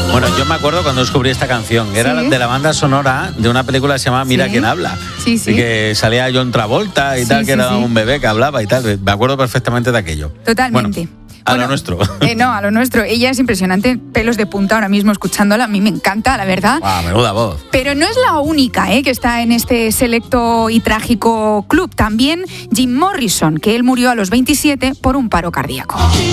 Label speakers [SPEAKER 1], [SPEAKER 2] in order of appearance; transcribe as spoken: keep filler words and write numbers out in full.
[SPEAKER 1] Bueno, yo me acuerdo cuando descubrí esta canción, que era
[SPEAKER 2] Sí.
[SPEAKER 1] de la banda sonora de una película que se llama Mira
[SPEAKER 2] Sí.
[SPEAKER 1] quién habla.
[SPEAKER 2] Sí, sí.
[SPEAKER 1] Y que salía John Travolta y
[SPEAKER 2] Sí,
[SPEAKER 1] tal,
[SPEAKER 2] sí,
[SPEAKER 1] que era
[SPEAKER 2] sí.
[SPEAKER 1] un bebé que hablaba y tal. Me acuerdo perfectamente de aquello.
[SPEAKER 2] Totalmente.
[SPEAKER 1] Bueno, a
[SPEAKER 2] Bueno,
[SPEAKER 1] lo nuestro.
[SPEAKER 2] Eh, no, a lo nuestro. Ella es impresionante, pelos de punta ahora mismo escuchándola. A mí me encanta, la verdad.
[SPEAKER 1] Ah, menuda voz.
[SPEAKER 2] Pero no es la única ¿eh? que está en este selecto y trágico club. También Jim Morrison, que él murió a los veintisiete por un paro cardíaco.